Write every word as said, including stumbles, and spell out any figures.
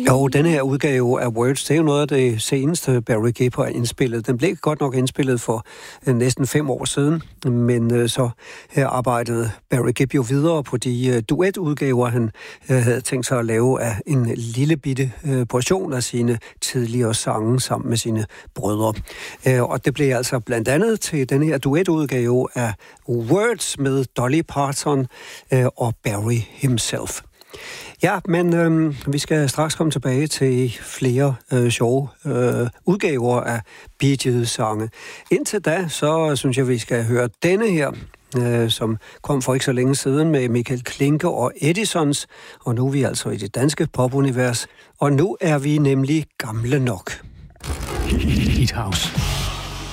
Jo, denne her udgave af Words, det er jo noget af det seneste Barry Gibb har indspillet. Den blev godt nok indspillet for øh, næsten fem år siden, men øh, så her arbejdede Barry Gibb jo videre på de øh, duetudgaver, han øh, havde tænkt sig at lave af en lille bitte øh, portion af sine tidligere sange sammen med sine brødre. Øh, og det blev altså blandt andet til denne her duetudgave af Words med Dolly Parton øh, og Barry himself. Ja, men øh, vi skal straks komme tilbage til flere øh, sjove øh, udgaver af Bee Gees-sange. Indtil da, så synes jeg, vi skal høre denne her, øh, som kom for ikke så længe siden med Michael Klinke og Edisons. Og nu er vi altså i det danske popunivers, og nu er vi nemlig gamle nok. Hit House.